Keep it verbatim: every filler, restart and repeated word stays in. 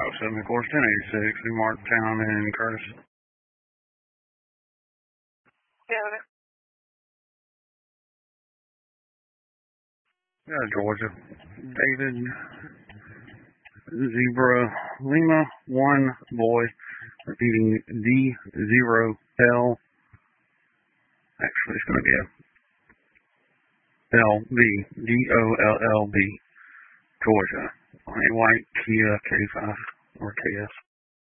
oh seven course ten eighty-six, New Martintown and Curtis. Yeah, okay. Yeah, Georgia. David Zebra Lima one boy repeating D zero L. Actually, it's going to be a L B D O L L B Georgia. A white Kia K five or K S.